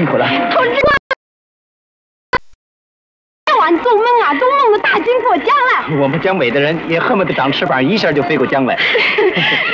辛苦了。 同志，夜晚做梦啊，都梦到大军过江了。 我们江北的人也恨不得长翅膀，一下就飞过江来。